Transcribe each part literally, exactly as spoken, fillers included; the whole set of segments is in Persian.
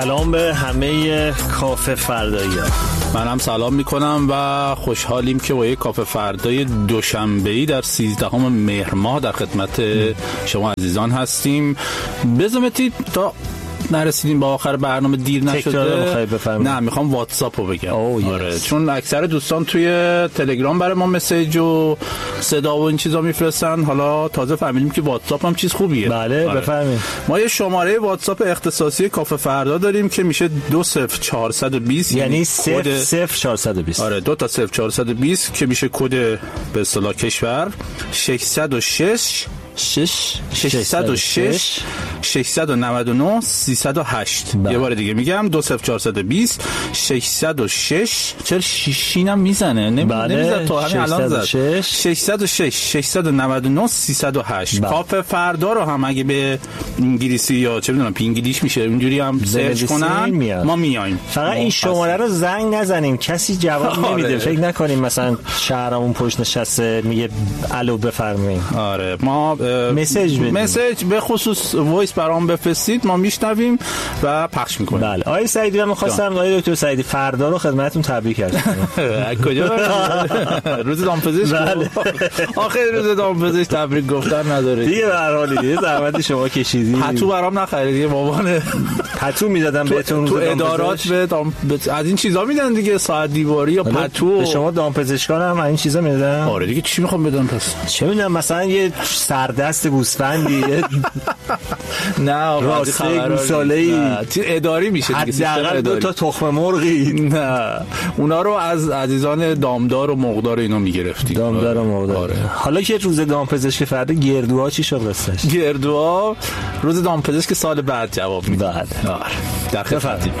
سلام به همه کافه فردایی‌ها. منم سلام میکنم و خوشحالیم که با یک کافه فردای دوشنبه‌ای در سیزدهم مهر ماه در خدمت شما عزیزان هستیم. بزمتی تا نرسیدیم با آخر برنامه دیر نشده. نه میخوام واتساپو بگم. آره چون اکثر دوستان توی تلگرام برای ما مسیج و صدا و این چیزا میفرستن. حالا تازه فهمیدیم که واتساپ هم چیز خوبیه. بله آره. بفرمایید. ما یه شماره واتساپ اختصاصی کافه فردا داریم که میشه دو صفر چهارصد و بیست، یعنی صفر صفر چهارصد و بیست. آره دو تا صفر چهارصد و بیست که میشه کد به اصطلاح کشور. ششصد و شش شش ششصد و شش ششصد و نود و نه سیصد و هشت. یه بار دیگه میگم دو صفر چهارصد و بیست ششصد و شش. چرا شیشینم میزنه؟ نمیزنه تو همین الان زد. ششصد و شش ششصد و نود و نه سیصد و هشت. کافه فردا رو هم اگه به انگلیسی یا چه میدونم پینگلیش میشه اونجوری هم سرچ کنن میاد. ما میایم. فقط این شماره رو زنگ نزنیم، کسی جواب نمیده. فکر نکنیم مثلا شهرمون پشت نشسته میگه الو بفرمایید. آره ما مسیج بدیم. مسیج به خصوص وایس برام بفرستید، ما میشنویم و پخش میکنیم. بله آقای سعیدی، من می‌خواستم آقای دکتر سعیدی فردا رو خدمتتون تبریک عرض کنم. از کجا؟ روز دامپزشک. بله آخر روز دامپزشک تبریک گفتن نداره دیگه. به هر حال دیگه زحمت شما کشیدی. پتو برام نخریدی بابان. پتو میدادن بهتون تو ادارات به دام... از این چیزا میدن دیگه، ساعت دیواری یا پتو. به شما دامپزشکان هم این چیزا میدادن؟ آره دیگه چی میخوام بدم پس؟ چه میدونم مثلا یه سردست گوسفندی. نه راسته گوساله‌ای اداری میشه دیگه، حداقل دو تا تخم مرغی. نه اونا رو از عزیزان دامدار و مقدار اینا میگرفتیم. دامدار و مقدار. آره. حالا که روز دامپزشک فردا، گردوها چی شد قصهش؟ گردوها روز دامپزشک سال بعد جواب میده. بعد آره در خدمتیم.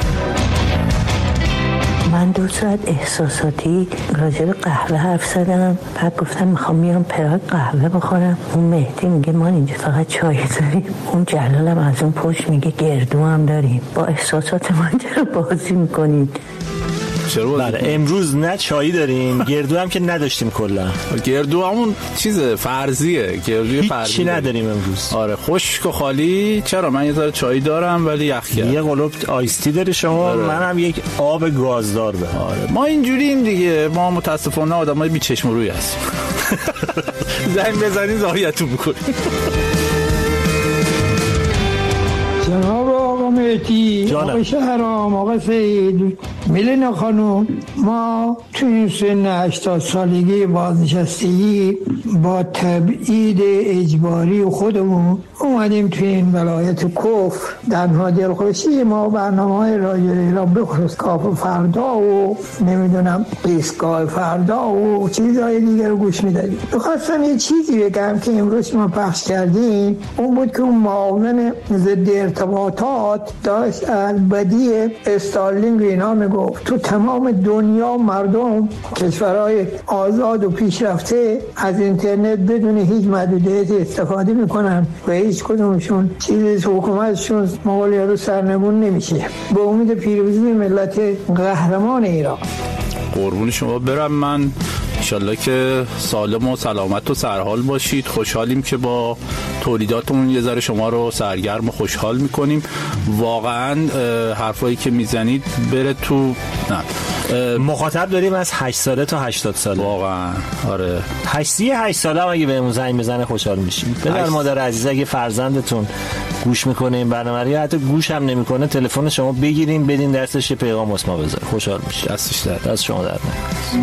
من دو ساعت احساساتی راجع به قهوه حرف زدم، بعد گفتم میخوام میام پراگ قهوه بخورم. اون مهدی میگه ما اینجا فقط چای داریم، اون جلالم از اون پشت میگه گردو هم داریم. با احساسات من چرا بازی میکنید؟ بله امروز نه چایی داریم، گردو هم که نداشتیم کلا. گردو همون چیز فرضیه، گردوی فرضی چی نداریم امروز. آره خشک و خالی. چرا من یه ذره چایی دارم ولی یخ کرد. یه قلوب آیستی داری شما. آره. منم یک آب گازدار دارم. آره ما اینجوریم دیگه، ما متاسفانه آدمای بی چشم و روی هستیم. زنگ بزنید زایتون میکنیم. جناب آقا مهدی، آقا شهرام، آقا سعید، میلینا خانوم، ما تو این سن هشتاد سالگی بازنشستگی با تبعید اجباری خودمون اومدیم تو این ولایت کفر. تنها دلخوشی ما برنامه‌های رادیو ایران بخصوص کافه فردا و نمیدونم ایستگاه فردا و چیزهای دیگه رو گوش میدادیم. میخواستم یه چیزی بگم که امروز ما پخش کردیم، اون بود که اون معاون ضد ارتباطات داشت البدی استارلینگ اینا میگفت تو تمام دنیا مردم کشورهای آزاد و پیشرفته از اینترنت بدون هیچ محدودیتی استفاده میکنن و هیچ کدومشون چیزی حکومتشون مقالی رو سرنگون نمیشه. به امید پیروزی ملت قهرمان ایران. قربون شما برم. من انشالله که سالم و سلامت و سرحال باشید. خوشحالیم که با تولیداتمون یه ذره شما رو سرگرم و خوشحال میکنیم. واقعا حرفایی که میزنید بره تو. نه مخاطب داریم از هشت ساله تا هشتاد ساله. واقعا آره هشت هشت ساله هم اگه بهمون زنگ بزنه خوشحال میشیم. پدر مادر عزیز اگه فرزندتون گوش میکنه این برنامه رو، حتی گوش هم نمیکنه، تلفن شما بگیریم بدین دستش یه پیغام واسه ما بذاره، خوشحال میشه. دستش در دست شما در